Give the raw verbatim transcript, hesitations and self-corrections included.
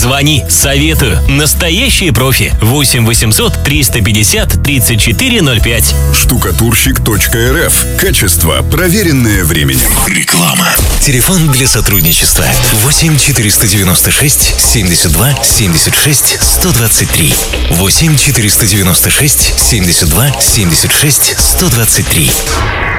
Звони, советую. Настоящие профи. восемь восемьсот триста пятьдесят тридцать четыре ноль пять. Штукатурщик точка эр эф. Качество, проверенное временем. Реклама. Телефон для сотрудничества восемь четыреста девяносто шесть семьдесят два семьдесят шесть сто двадцать три. восемь четыреста девяносто шесть семьдесят два семьдесят шесть сто двадцать три.